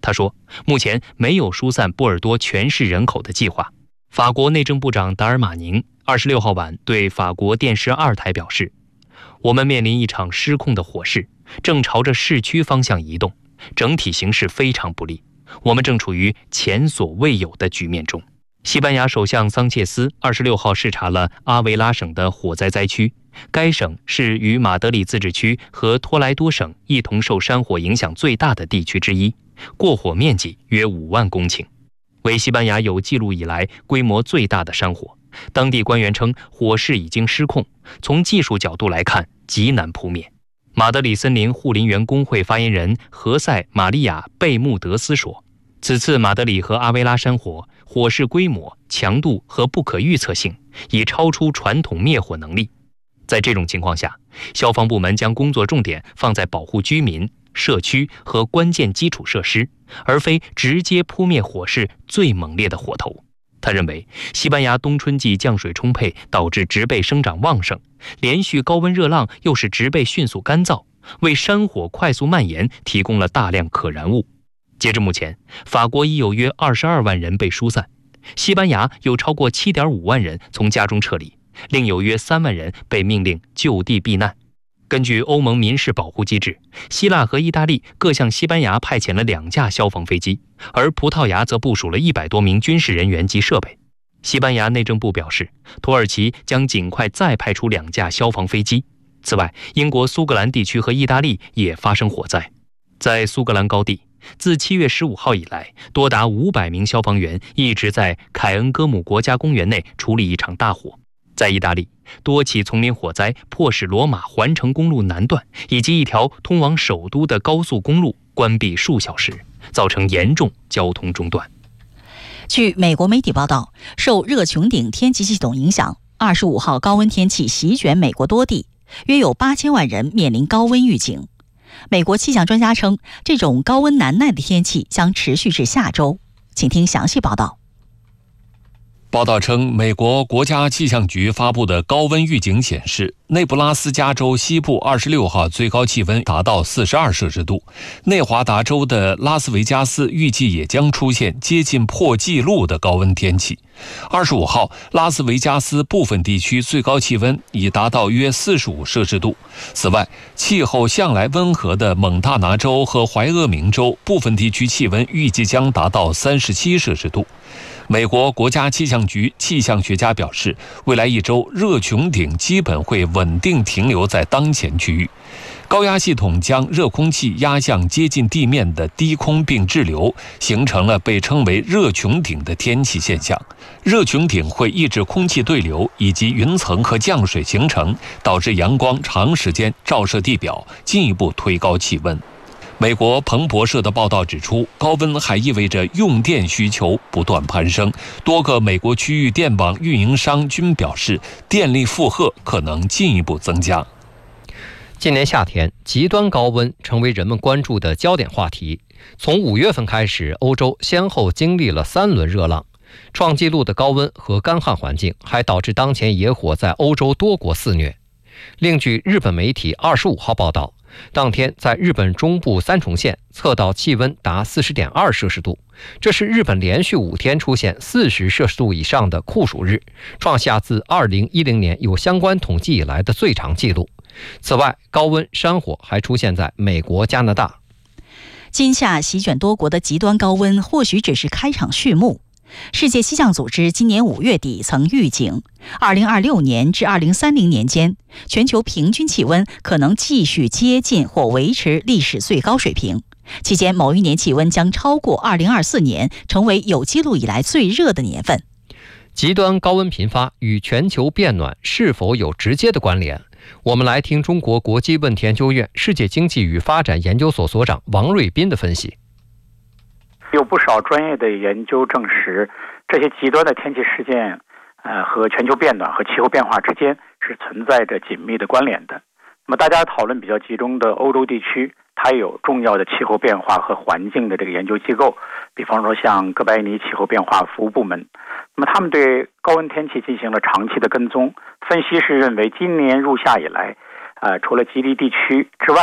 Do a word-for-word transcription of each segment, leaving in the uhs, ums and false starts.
他说，目前没有疏散波尔多全市人口的计划。法国内政部长达尔马宁二十六号晚对法国电视二台表示，我们面临一场失控的火势，正朝着市区方向移动，整体形势非常不利，我们正处于前所未有的局面中。西班牙首相桑切斯二十六号视察了阿维拉省的火灾灾区，该省是与马德里自治区和托莱多省一同受山火影响最大的地区之一，过火面积约五万公顷，为西班牙有记录以来规模最大的山火。当地官员称，火势已经失控，从技术角度来看极难扑灭。马德里森林护林员工会发言人何塞·玛利亚·贝穆德斯说，此次马德里和阿维拉山火火势规模、强度和不可预测性已超出传统灭火能力。在这种情况下，消防部门将工作重点放在保护居民、社区和关键基础设施，而非直接扑灭火势最猛烈的火头。他认为，西班牙冬春季降水充沛，导致植被生长旺盛，连续高温热浪又使植被迅速干燥，为山火快速蔓延提供了大量可燃物。截至目前，法国已有约二十二万人被疏散，西班牙有超过 七点五万人从家中撤离，另有约三万人被命令就地避难。根据欧盟民事保护机制，希腊和意大利各向西班牙派遣了两架消防飞机，而葡萄牙则部署了一百多名军事人员及设备。西班牙内政部表示，土耳其将尽快再派出两架消防飞机。此外，英国苏格兰地区和意大利也发生火灾。在苏格兰高地，自七月十五号以来，多达五百名消防员一直在凯恩戈姆国家公园内处理一场大火。在意大利，多起丛林火灾迫使罗马环城公路南段以及一条通往首都的高速公路关闭数小时，造成严重交通中断。 据美国媒体报道，受热穹顶天气系统影响，二十五号高温天气席卷美国多地，约有八千万人面临高温预警。美国气象专家称，这种高温难耐的天气将持续至下周。请听详细报道。 报道称，美国国家气象局发布的高温预警显示，内布拉斯加州西部二十六号最高气温达到四十二摄氏度，内华达州的拉斯维加斯预计也将出现接近破纪录的高温天气。二十五号，拉斯维加斯部分地区最高气温已达到约四十五摄氏度。此外，气候向来温和的蒙大拿州和怀俄明州部分地区气温预计将达到三十七摄氏度。美国国家气象局气象学家表示，未来一周热穹顶基本会稳定停留在当前区域，高压系统将热空气压向接近地面的低空并滞留，形成了被称为热穹顶的天气现象。热穹顶会抑制空气对流以及云层和降水形成，导致阳光长时间照射地表，进一步推高气温。美国彭博社的报道指出，高温还意味着用电需求不断攀升，多个美国区域电网运营商均表示，电力负荷可能进一步增加。 今年夏天，极端高温成为人们关注的焦点话题。从五月份开始，欧洲先后经历了三轮热浪，创纪录的高温和干旱环境还导致当前野火在欧洲多国肆虐。另据日本媒体二十五号报道，当天在日本中部三重县测到气温达 四十点二摄氏度，这是日本连续五天出现四十摄氏度以上的酷暑日，创下自二零一零年有相关统计以来的最长纪录。此外，高温山火还出现在美国、加拿大。 今夏席卷多国的极端高温或许只是开场序幕。世界气象组织今年五月底曾预警，二零二六年至二零三零年间，全球平均气温可能继续接近或维持历史最高水平。期间某一年气温将超过二零二四年，成为有记录以来最热的年份。 极端高温频发与全球变暖是否有直接的关联？我们来听中国国际问题研究院世界经济与发展研究所所长王瑞斌的分析。 有不少专业的研究证实，这些极端的天气事件呃，和全球变暖和气候变化之间是存在着紧密的关联的。那么大家讨论比较集中的欧洲地区，它有重要的气候变化和环境的这个研究机构，比方说像哥白尼气候变化服务部门。那么他们对高温天气进行了长期的跟踪，分析是认为今年入夏以来，呃，除了极地地区之外的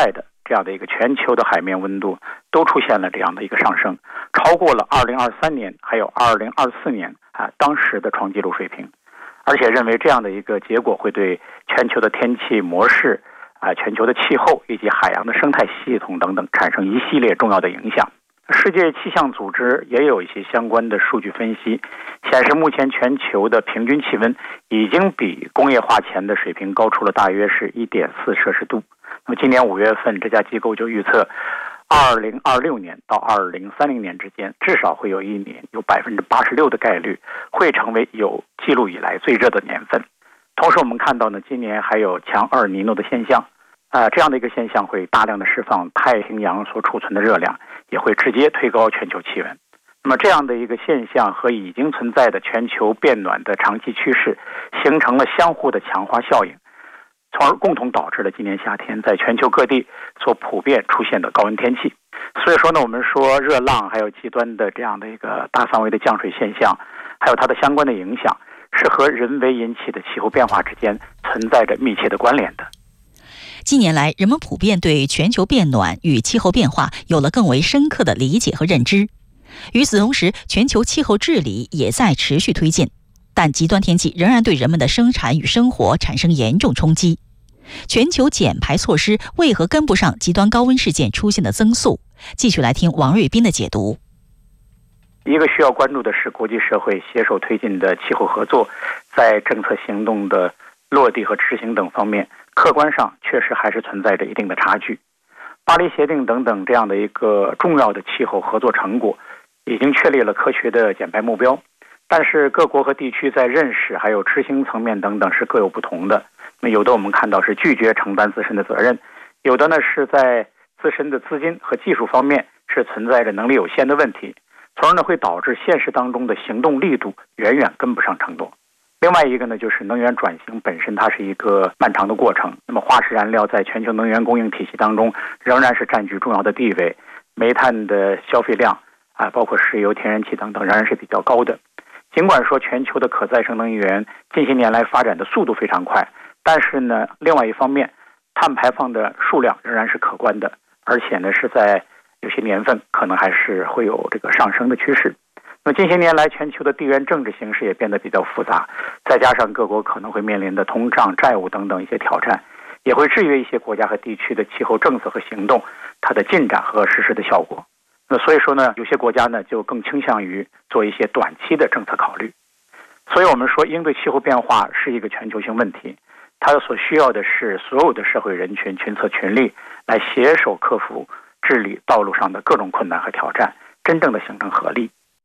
这样的一个全球的海面温度都出现了这样的一个上升，超过了二零二三年还有二零二四年啊当时的创纪录水平，而且认为这样的一个结果会对全球的天气模式啊、全球的气候以及海洋的生态系统等等产生一系列重要的影响。世界气象组织也有一些相关的数据分析，显示目前全球的平均气温已经比工业化前的水平高出了大约是 一点四摄氏度。那么今年五月份，这家机构就预测二零二六年到二零三零年之间，至少会有一年有 百分之八十六 的概率会成为有记录以来最热的年份。同时我们看到呢，今年还有强厄尔尼诺的现象，呃，这样的一个现象会大量的释放太平洋所储存的热量，也会直接推高全球气温。那么这样的一个现象和已经存在的全球变暖的长期趋势形成了相互的强化效应，从而共同导致了今年夏天在全球各地所普遍出现的高温天气。所以说呢，我们说热浪还有极端的这样的一个大范围的降水现象，还有它的相关的影响，是和人为引起的气候变化之间存在着密切的关联的。 近年来，人们普遍对全球变暖与气候变化有了更为深刻的理解和认知。与此同时，全球气候治理也在持续推进，但极端天气仍然对人们的生产与生活产生严重冲击。全球减排措施为何跟不上极端高温事件出现的增速？继续来听王瑞斌的解读。 一个需要关注的是国际社会携手推进的气候合作，在政策行动的落地和执行等方面，客观上确实还是存在着一定的差距。巴黎协定等等这样的一个重要的气候合作成果已经确立了科学的减排目标，但是各国和地区在认识还有执行层面等等是各有不同的。那有的我们看到是拒绝承担自身的责任，有的呢是在自身的资金和技术方面是存在着能力有限的问题，从而呢会导致现实当中的行动力度远远跟不上承诺。另外一个呢，就是能源转型本身它是一个漫长的过程，那么化石燃料在全球能源供应体系当中仍然是占据重要的地位，煤炭的消费量啊，包括石油、天然气等等仍然是比较高的。尽管说全球的可再生能源近些年来发展的速度非常快，但是呢，另外一方面，碳排放的数量仍然是可观的，而且呢是在有些年份可能还是会有这个上升的趋势。那么近些年来，全球的地缘政治形势也变得比较复杂，再加上各国可能会面临的通胀、债务等等一些挑战，也会制约一些国家和地区的气候政策和行动它的进展和实施的效果。那所以说呢，有些国家呢就更倾向于做一些短期的政策考虑。所以我们说，应对气候变化是一个全球性问题，它所需要的是所有的社会人群群策群力，来携手克服治理道路上的各种困难和挑战，真正的形成合力。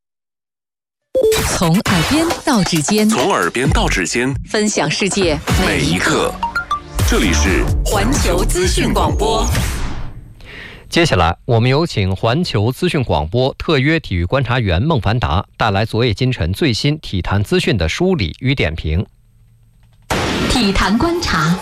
从耳边到指尖， 从耳边到指尖， 分享世界每一刻。这里是环球资讯广播。 接下来，我们有请环球资讯广播特约体育观察员孟凡达带来昨夜今晨最新体坛资讯的梳理与点评。 体坛观察。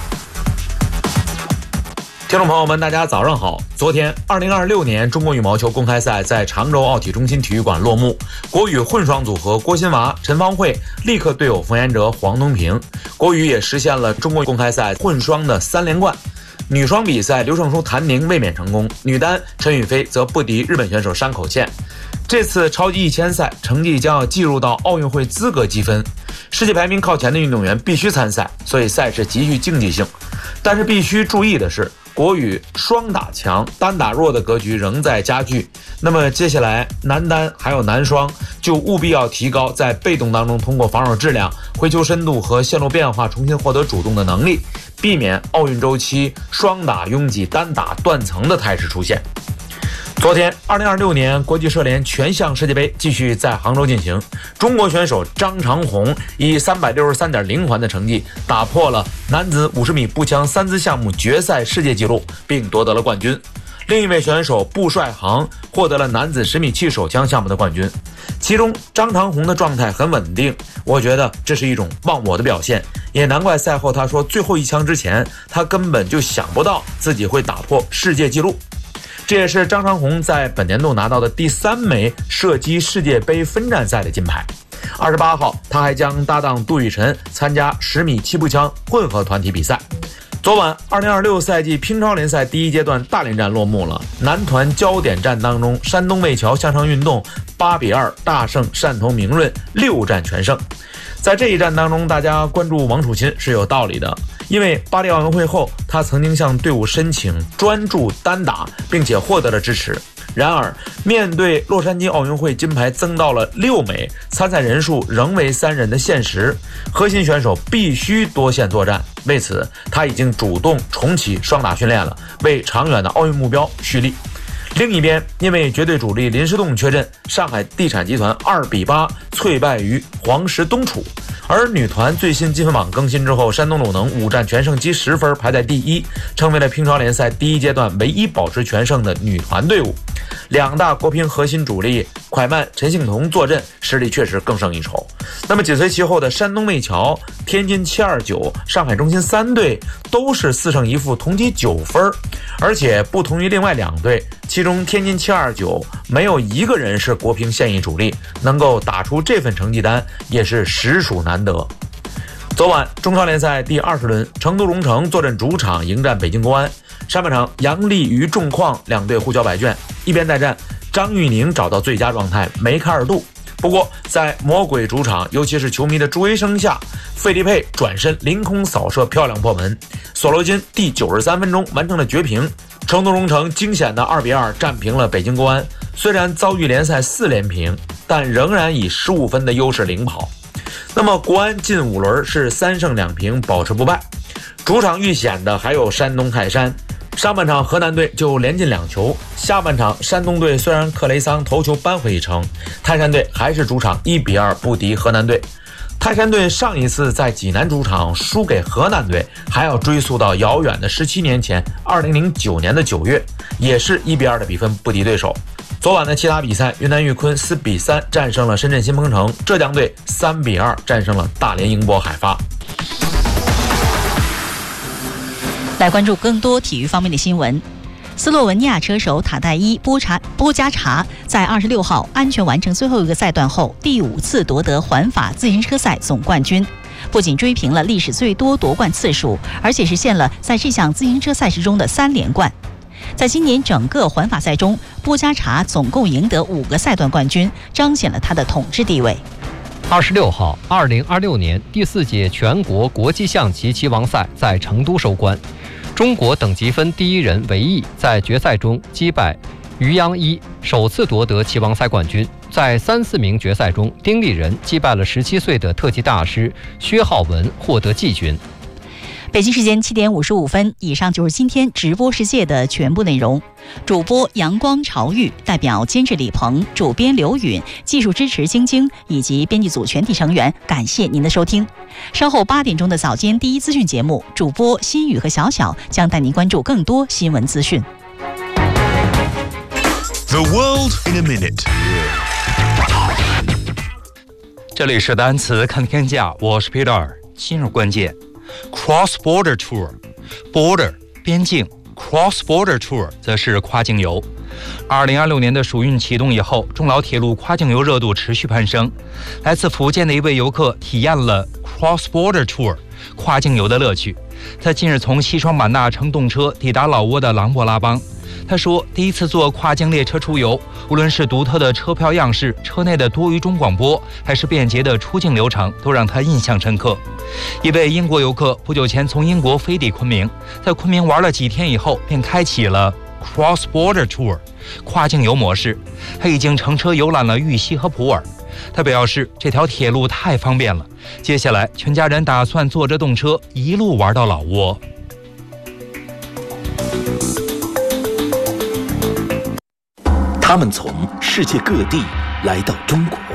听众朋友们，大家早上好。昨天，二零二六年中国羽毛球公开赛在常州奥体中心体育馆落幕。国羽混双组合郭鑫娃、陈芳慧立刻队友冯彦哲、黄东萍，国羽也实现了中国公开赛混双的三连冠。女双比赛，刘胜书、谭宁卫冕成功，女单陈雨菲则不敌日本选手山口茜。这次超级一千赛成绩将要计入到奥运会资格积分，世界排名靠前的运动员必须参赛，所以赛事极具竞技性。但是必须注意的是，国羽双打强单打弱的格局仍在加剧，那么接下来男单还有男双就务必要提高在被动当中通过防守质量、回球深度和线路变化重新获得主动的能力，避免奥运周期双打拥挤、单打断层的态势出现。昨天，二零二六年国际射联全项世界杯继续在杭州进行。中国选手张长虹以三百六十三点零环的成绩打破了男子五十米步枪三姿项目决赛世界纪录，并夺得了冠军。另一位选手布帅航获得了男子十米气手枪项目的冠军。其中张长虹的状态很稳定，我觉得这是一种忘我的表现，也难怪赛后他说最后一枪之前他根本就想不到自己会打破世界纪录。这也是张长虹在本年度拿到的第三枚射击世界杯分站赛的金牌。二十八号，他还将搭档杜雨辰参加十米气步枪混合团体比赛。 昨晚二零二六赛季乒超联赛第一阶段大连站落幕了。男团焦点战当中，山东魏桥向上运动八比二大胜汕头明润，六战全胜。在这一战当中，大家关注王楚钦是有道理的，因为巴黎奥运会后，他曾经向队伍申请专注单打，并且获得了支持。然而，面对洛杉矶奥运会金牌增到了六枚，参赛人数仍为三人的现实，核心选手必须多线作战。为此，他已经主动重启双打训练了，为长远的奥运目标蓄力。另一边，因为绝对主力林诗栋缺阵，上海地产集团二比八脆败于黄石东楚。而女团最新积分榜更新之后，山东鲁能五战全胜积十分，排在第一，成为了乒超联赛第一阶段唯一保持全胜的女团队伍。两大国乒核心主力蒯曼、陈幸同坐镇，实力确实更胜一筹。那么紧随其后的山东魏桥、天津七二九、上海中心三队都是四胜一负，同积九分，而且不同于另外两队，其中天津七二九没有一个人是国乒现役主力，能够打出这份成绩单也是实属难得。昨晚中超联赛第二十轮，成都蓉城坐镇主场迎战北京国安。上半场，杨丽与重矿两队互交白卷，一边待战，张玉宁找到最佳状态，梅开二度。不过，在魔鬼主场，尤其是球迷的助威声下，费利佩转身凌空扫射，漂亮破门。索罗金第九十三分钟完成了绝平，成都蓉城惊险的二比二战平了北京国安。虽然遭遇联赛四连平，但仍然以十五分的优势领跑。那么国安近五轮是三胜两平，保持不败。主场遇险的还有山东泰山。上半场河南队就连进两球，下半场山东队虽然克雷桑头球扳回一城，泰山队还是主场一比二不敌河南队。泰山队上一次在济南主场输给河南队，还要追溯到遥远的十七年前，二零零九年的九月，也是一比二的比分不敌对手。昨晚的其他比赛，云南玉坤四比三战胜了深圳新鹏城，浙江队三比二战胜了大连英博海发。 来关注更多体育方面的新闻。斯洛文尼亚车手塔代伊波查波加查在二十六号安全完成最后一个赛段后，第五次夺得环法自行车赛总冠军，不仅追平了历史最多夺冠次数，而且实现了在这项自行车赛事中的三连冠。在今年整个环法赛中，波加查总共赢得五个赛段冠军，彰显了他的统治地位。 二十六号，二零二六年第四届全国国际象棋棋王赛在成都收官。中国等级分第一人韦毅在决赛中击败于央一，首次夺得棋王赛冠军。在三四名决赛中，丁立人击败了十七岁的特级大师薛浩文，获得季军。 北京时间七点五十五分，以上就是今天直播世界的全部内容。主播阳光潮玉，代表监制李鹏，主编刘允，技术支持晶晶以及编辑组全体成员，感谢您的收听。稍后八点钟的早间第一资讯节目，主播心雨和小小将带您关注更多新闻资讯。 The world in a minute。 这里是单词看天下，我是 Peter。今日关键 ：Cross-border tour，border 边境 ，Cross-border tour 则是跨境游。二零二六年的暑运启动以后，中老铁路跨境游热度持续攀升。来自福建的一位游客体验了 Cross-border tour 跨境游的乐趣。他近日从西双版纳乘动车抵达老挝的琅勃拉邦。他说，第一次坐跨境列车出游，无论是独特的车票样式、车内的多语种广播，还是便捷的出境流程，都让他印象深刻。一位英国游客不久前从英国飞抵昆明，在昆明玩了几天以后，便开启了 Cross-border tour 跨境游模式。他已经乘车游览了玉溪和普洱。他表示，这条铁路太方便了，接下来全家人打算坐着动车一路玩到老挝。 他们从世界各地来到中国。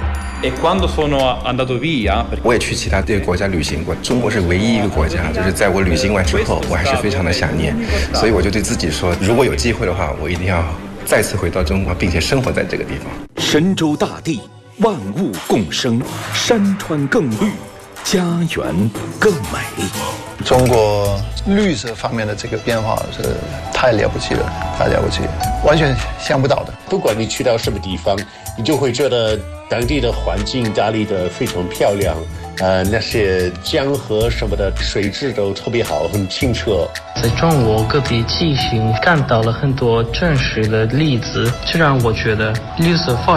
我也去其他的国家旅行过，中国是唯一一个国家，就是在我旅行完之后，我还是非常的想念，所以我就对自己说，如果有机会的话，我一定要再次回到中国，并且生活在这个地方。 神州大地，万物共生，山川更绿，家园更美。 中国绿色方面的这个变化是太了不起了，太了不起了，完全想不到的。 不管你去到什么地方，你就会觉得当地的环境打理得非常漂亮，呃，那些江河什么的水质都特别好，很清澈。 在中国各地骑行看到了很多真实的例子，这让我觉得绿色发